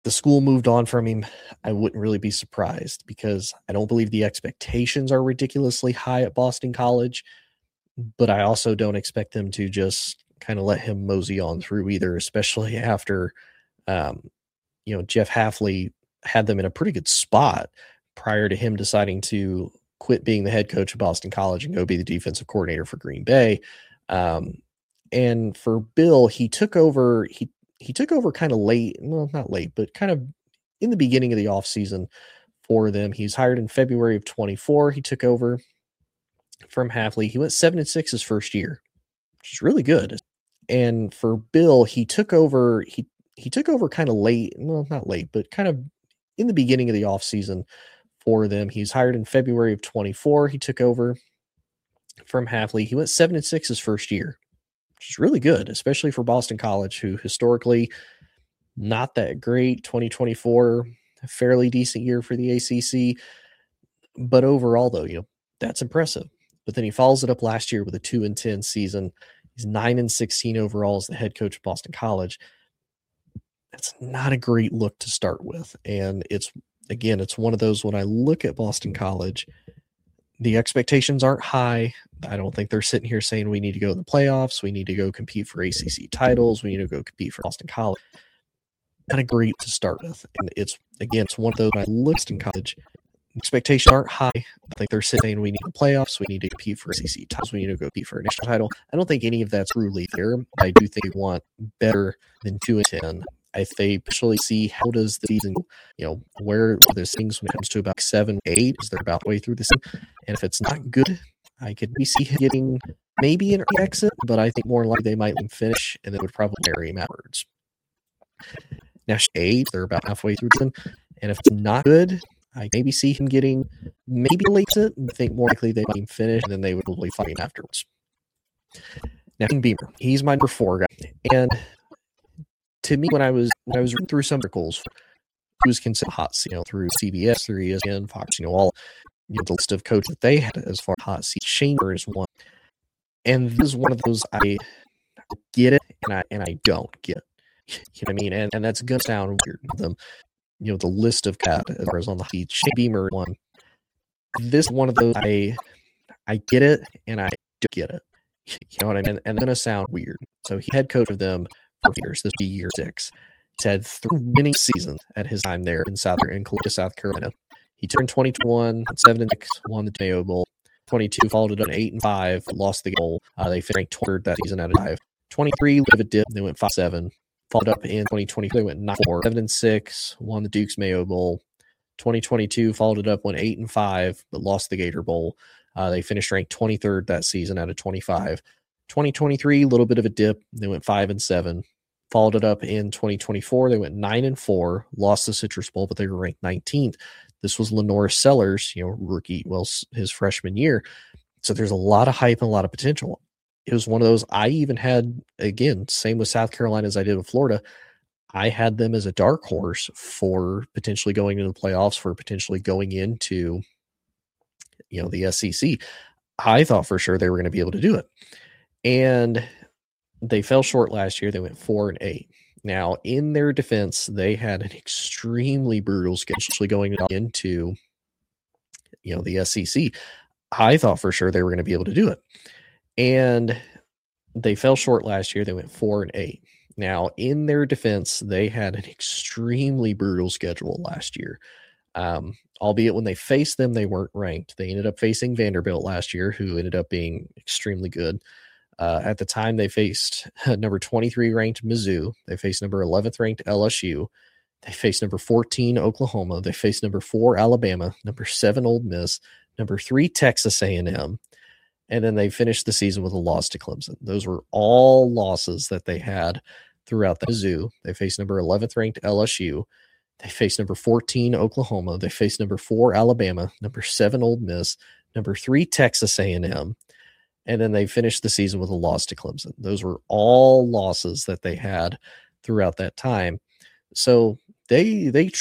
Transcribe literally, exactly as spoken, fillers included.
the school moved on from him, I wouldn't really be surprised because I don't believe the expectations are ridiculously high at Boston College, but I also don't expect them to just kind of let him mosey on through either, especially after, um, you know, Jeff Hafley had them in a pretty good spot prior to him deciding to quit being the head coach of Boston College and go be the defensive coordinator for Green Bay. Um, and for Bill, he took over, he he took over kind of late, well, not late, but kind of in the beginning of the offseason for them. He's hired in February of twenty-four. He took over from Hafley. He went seven and six his first year, which is really good. And for Bill, he took over, he he took over kind of late, well, not late, but kind of in the beginning of the offseason for them. He's hired in February of twenty-four. He took over from Hafley. He went seven and six his first year, which is really good, especially for Boston College, who historically not that great. twenty twenty-four, a fairly decent year for the A C C. But overall, though, you know, that's impressive. But then he follows it up last year with a two and ten season. He's nine and sixteen overall as the head coach of Boston College. That's not a great look to start with. And it's, again, it's one of those, when I look at Boston College, the expectations aren't high. I don't think they're sitting here saying we need to go to the playoffs. We need to go compete for A C C titles. We need to go compete for Boston College. Not a great to start with. And it's, again, it's one of those, when I look at Boston College, expectations aren't high. I think they're saying we need the playoffs. We need to compete for A C C titles. We need to go compete for a national title. I don't think any of that's truly there. I do think they want better than two and ten. I think actually see how does the season, you know, where there's things when it comes to about seven, eight, is they're about way through the season. And if it's not good, I could see him getting maybe an exit, but I think more likely they might finish and they would probably marry him afterwards. Now, eight, they're about halfway through the season. And if it's not good, I maybe see him getting maybe a late exit. I think more likely they might finish and then they would probably fight him afterwards. Now, Beamer, he's my number four guy. And to me, when I was when I was reading through some articles, he was considered hot seat, you know, through C B S, through E S P N, Fox, you know, all you know, the list of coaches that they had as far as hot seat. Shaner is one, and this is one of those I get it and I and I don't get. You know what I mean? And and that's gonna sound weird. The you know the list of cat as far as on the hot seat. Shane Beamer one. This is one of those I I get it and I don't get it. You know what I mean? And it's gonna sound weird. So he head coach of them for years. This will be year six. He's had three winning seasons at his time there in South in Columbia, South Carolina. He turned twenty twenty-one, seven and six, won the Mayo Bowl. twenty-two followed it up eight and five, lost the bowl. Uh, they finished twenty-third that season out of five. twenty-three, a bit of a dip. They went five seven. Followed up in twenty twenty. They went nine four, seven and six, won the Duke's Mayo Bowl. twenty twenty-two followed it up, went eight and five, but lost the Gator Bowl. Uh, they finished ranked twenty-third that season out of twenty-five. twenty twenty-three, a little bit of a dip. They went five and seven. Followed it up in twenty twenty-four. They went nine and four, lost the Citrus Bowl, but they were ranked nineteenth. This was Lenore Sellers, you know, rookie, well, his freshman year. So there's a lot of hype and a lot of potential. It was one of those, I even had, again, same with South Carolina as I did with Florida. I had them as a dark horse for potentially going into the playoffs, for potentially going into, you know, the S E C. I thought for sure they were going to be able to do it. And they fell short last year. They went four and eight. Now, in their defense, they had an extremely brutal schedule going into, you know, the S E C. I thought for sure they were going to be able to do it. And they fell short last year. They went four and eight. Now, in their defense, they had an extremely brutal schedule last year. Um, albeit when they faced them, they weren't ranked. They ended up facing Vanderbilt last year, who ended up being extremely good. Uh, at the time, they faced number twenty-three ranked Mizzou. They faced number eleventh ranked L S U. They faced number fourteen Oklahoma. They faced number four Alabama, number seven Ole Miss, number three Texas A and M, and then they finished the season with a loss to Clemson. Those were all losses that they had throughout the Mizzou. They faced number eleventh ranked L S U. They faced number fourteen Oklahoma. They faced number four Alabama, number seven Ole Miss, number three Texas A and M. And then they finished the season with a loss to Clemson. Those were all losses that they had throughout that time. So they they